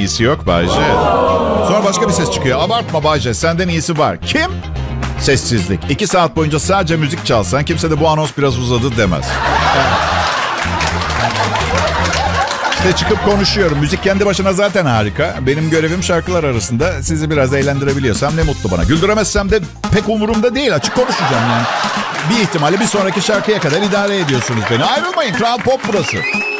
iyisi yok Bayce. Sonra başka bir ses çıkıyor. Abartma Bayce, senden iyisi var. Kim? Sessizlik. 2 saat boyunca sadece müzik çalsan kimse de bu anons biraz uzadı demez. İşte çıkıp konuşuyorum. Müzik kendi başına zaten harika. Benim görevim şarkılar arasında sizi biraz eğlendirebiliyorsam ne mutlu bana. Güldüremezsem de pek umurumda değil. Açık konuşacağım yani. Bir ihtimalle bir sonraki şarkıya kadar idare ediyorsunuz beni. Ayrılmayın. Kral Pop burası.